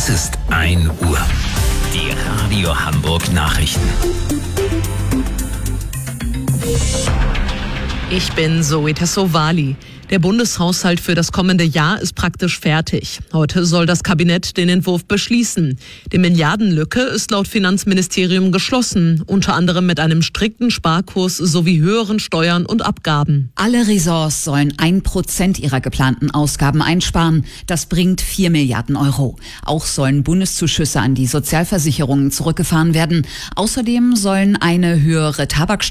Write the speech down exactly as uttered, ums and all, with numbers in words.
Es ist ein Uhr. Die Radio Hamburg Nachrichten. Ich bin Zoe Tassovali. Der Bundeshaushalt für das kommende Jahr ist praktisch fertig. Heute soll das Kabinett den Entwurf beschließen. Die Milliardenlücke ist laut Finanzministerium geschlossen, unter anderem mit einem strikten Sparkurs sowie höheren Steuern und Abgaben. Alle Ressorts sollen ein Prozent ihrer geplanten Ausgaben einsparen. Das bringt vier Milliarden Euro. Auch sollen Bundeszuschüsse an die Sozialversicherungen zurückgefahren werden. Außerdem sollen eine höhere Tabaksteuer